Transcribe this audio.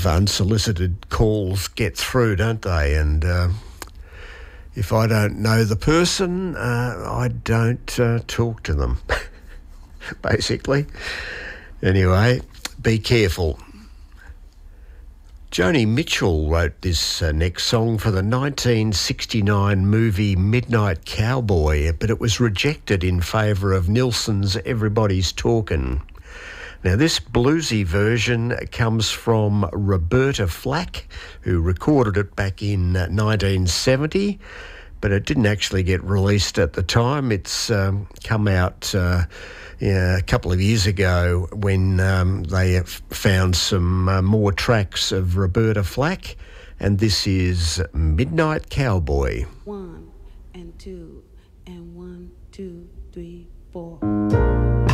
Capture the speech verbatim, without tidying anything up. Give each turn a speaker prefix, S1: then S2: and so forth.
S1: of unsolicited calls get through, don't they? And uh, if I don't know the person, uh, I don't uh, talk to them, basically. Anyway, be careful. Joni Mitchell wrote this uh, next song for the nineteen sixty-nine movie Midnight Cowboy, but it was rejected in favour of Nilsson's Everybody's Talkin'. Now, this bluesy version comes from Roberta Flack, who recorded it back in nineteen seventy, but it didn't actually get released at the time. It's um, come out uh, yeah, a couple of years ago when um, they found some uh, more tracks of Roberta Flack, and this is Midnight Cowboy.
S2: One and two and one, two, three, four.